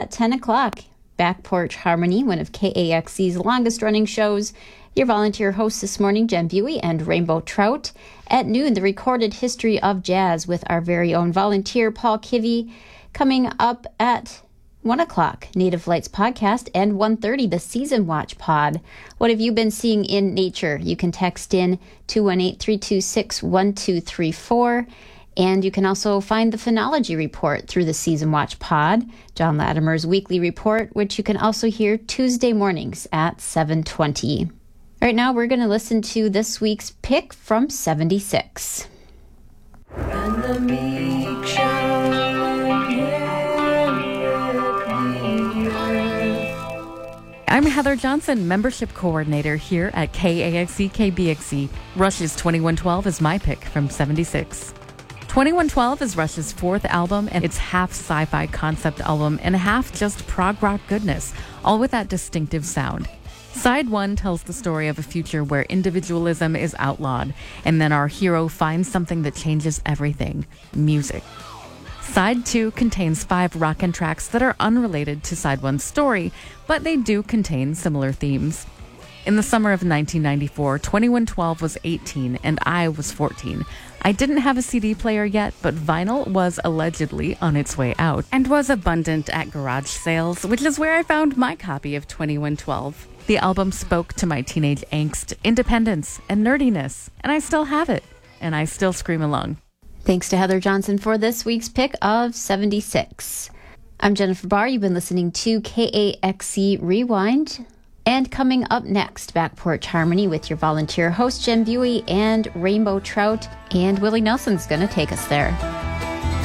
at 10 o'clock. Back Porch Harmony, one of KAXC's longest-running shows. Your volunteer hosts this morning, Jen Buey and Rainbow Trout. At noon, the recorded history of jazz with our very own volunteer, Paul Kivy. Coming up at 1 o'clock, Native Lights Podcast, and 1:30, the Season Watch Pod. What have you been seeing in nature? You can text in 218-326-1234. And you can also find the Phenology Report through the Season Watch Pod, John Latimer's weekly report, which you can also hear Tuesday mornings at 7:20. Right now, we're going to listen to this week's pick from 76. And the meek shall inherit the earth. I'm Heather Johnson, Membership Coordinator here at KAXC KBXC. Rush's 2112 is my pick from 76. 2112 is Rush's fourth album, and it's half sci-fi concept album and half just prog rock goodness, all with that distinctive sound. Side 1 tells the story of a future where individualism is outlawed, and then our hero finds something that changes everything: music. Side 2 contains 5 rockin' tracks that are unrelated to Side 1's story, but they do contain similar themes. In the summer of 1994, 2112 was 18 and I was 14. I didn't have a CD player yet, but vinyl was allegedly on its way out and was abundant at garage sales, which is where I found my copy of 2112. The album spoke to my teenage angst, independence, and nerdiness, and I still have it, and I still scream along. Thanks to Heather Johnson for this week's pick of 76. I'm Jennifer Barr. You've been listening to KAXC Rewind. And coming up next, Back Porch Harmony with your volunteer host, Jen Buey, and Rainbow Trout. And Willie Nelson's going to take us there.